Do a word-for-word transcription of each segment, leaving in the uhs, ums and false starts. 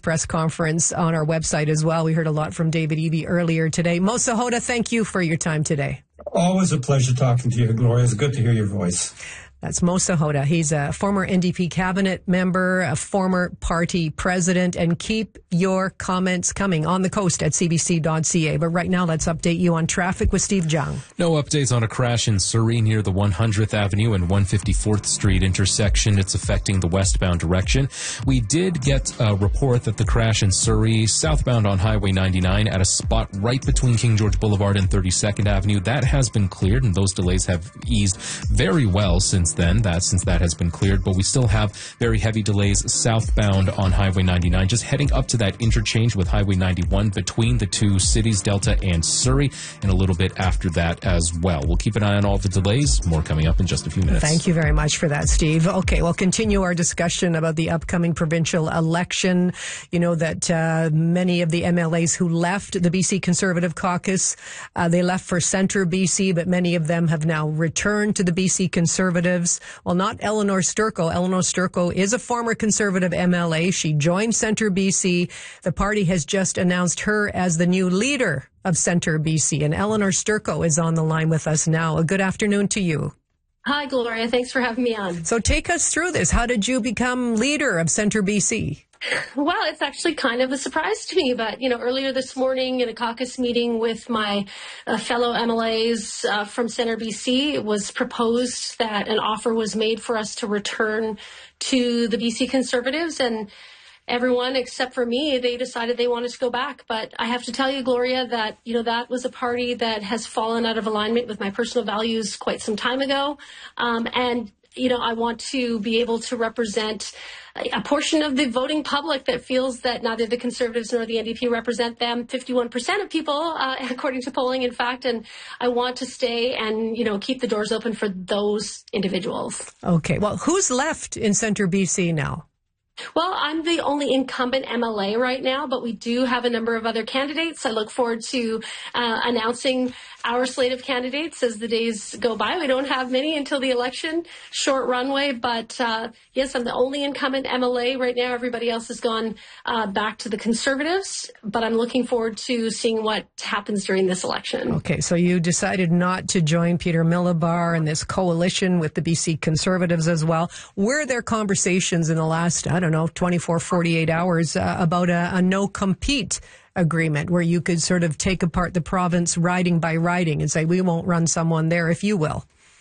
press conference on our website as well. We heard a lot from David Eby earlier today. Mo Sahota, thank you for your time today. Always a pleasure talking to you, Gloria. It's good to hear your voice. That's Mo Sahota. He's a former N D P cabinet member, a former party president, and keep your comments coming on the coast at c b c dot c a. But right now, let's update you on traffic with Steve Jung. No updates on a crash in Surrey near the one hundredth Avenue and one hundred fifty-fourth Street intersection. It's affecting the westbound direction. We did get a report that the crash in Surrey, southbound on Highway ninety-nine, at a spot right between King George Boulevard and thirty-second Avenue. That has been cleared, and those delays have eased very well since then, that since that has been cleared, but we still have very heavy delays southbound on Highway ninety-nine, just heading up to that interchange with Highway ninety-one between the two cities, Delta and Surrey, and a little bit after that as well. We'll keep an eye on all the delays. More coming up in just a few minutes. Thank you very much for that, Steve. Okay, we'll continue our discussion about the upcoming provincial election. You know that uh, many of the M L As who left the B C Conservative Caucus, uh, they left for Centre B C, but many of them have now returned to the B C Conservatives. Well, not Eleanor Sturko. Eleanor Sturko is a former Conservative M L A. She joined Centre B C. The party has just announced her as the new leader of Centre B C. And Eleanor Sturko is on the line with us now. A good afternoon to you. Hi, Gloria. Thanks for having me on. So take us through this. How did you become leader of Centre B C? Well, it's actually kind of a surprise to me, but, you know, earlier this morning in a caucus meeting with my uh, fellow M L As uh, from Centre B C, it was proposed that an offer was made for us to return to the B C Conservatives, and everyone except for me, they decided they wanted to go back. But I have to tell you, Gloria, that, you know, that was a party that has fallen out of alignment with my personal values quite some time ago. Um, and, you know, I want to be able to represent a portion of the voting public that feels that neither the Conservatives nor the N D P represent them. fifty-one percent of people, uh, according to polling, in fact, and I want to stay and, you know, keep the doors open for those individuals. Okay. Well, who's left in Centre B C now? Well, I'm the only incumbent M L A right now, but we do have a number of other candidates. I look forward to uh, announcing our slate of candidates as the days go by. We don't have many until the election, short runway, but uh, yes, I'm the only incumbent M L A right now. Everybody else has gone uh, back to the Conservatives, but I'm looking forward to seeing what happens during this election. Okay, so you decided not to join Peter Milobar and this coalition with the B C Conservatives as well. Were there conversations in the last, I don't know, twenty-four, forty-eight hours uh, about a, a no-compete agreement where you could sort of take apart the province riding by riding and say, we won't run someone there if you will?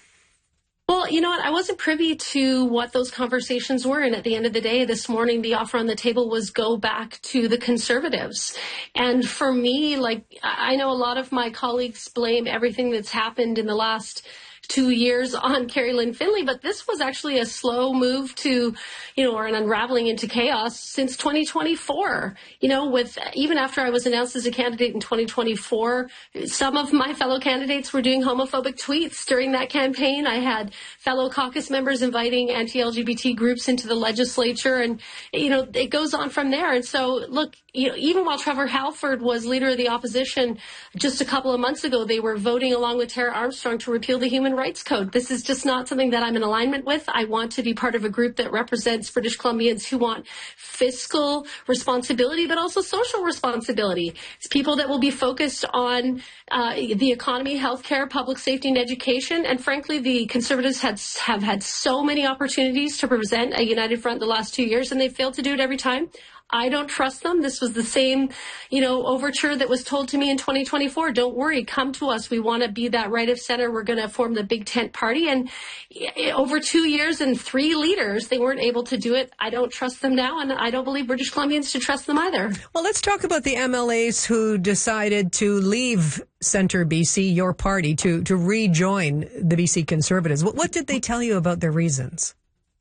Well, you know what? I wasn't privy to what those conversations were. And at the end of the day, this morning, the offer on the table was go back to the Conservatives. And for me, like, I know a lot of my colleagues blame everything that's happened in the last two years on Kerry Lynn Finley, but this was actually a slow move to, you know, or an unraveling into chaos since twenty twenty-four. You know, with even after I was announced as a candidate in twenty twenty-four, some of my fellow candidates were doing homophobic tweets during that campaign. I had fellow caucus members inviting anti-L G B T groups into the legislature, and, you know, it goes on from there. And so, look, you know, even while Trevor Halford was leader of the opposition just a couple of months ago, they were voting along with Tara Armstrong to repeal the Human Rights Code. This is just not something that I'm in alignment with. I want to be part of a group that represents British Columbians who want fiscal responsibility, but also social responsibility. It's people that will be focused on uh, the economy, healthcare, public safety, and education. And frankly, the Conservatives had, have had so many opportunities to present a united front the last two years, and they've failed to do it every time. I don't trust them. This was the same, you know, overture that was told to me in twenty twenty-four. Don't worry, come to us. We want to be that right of center. We're going to form the big tent party. And over two years and three leaders, they weren't able to do it. I don't trust them now, and I don't believe British Columbians should trust them either. Well, let's talk about the M L As who decided to leave Centre B C, your party, to, to rejoin the B C Conservatives. What, what did they tell you about their reasons?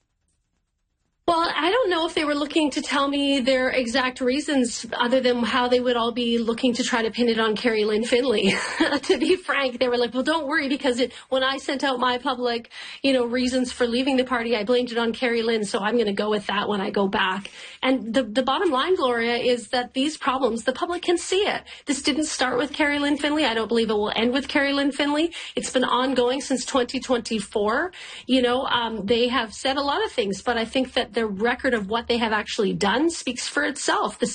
Well, I don't know if they were looking to tell me their exact reasons other than how they would all be looking to try to pin it on Kerry Lynn Finley. To be frank, they were like, well, don't worry, because it, when I sent out my public, you know, reasons for leaving the party, I blamed it on Kerry Lynn, so I'm going to go with that when I go back. And the, the bottom line, Gloria, is that these problems, the public can see it. This didn't start with Kerry Lynn Finley. I don't believe it will end with Kerry Lynn Finley. It's been ongoing since twenty twenty-four. You know, um, they have said a lot of things, but I think that the record of what they have actually done speaks for itself. The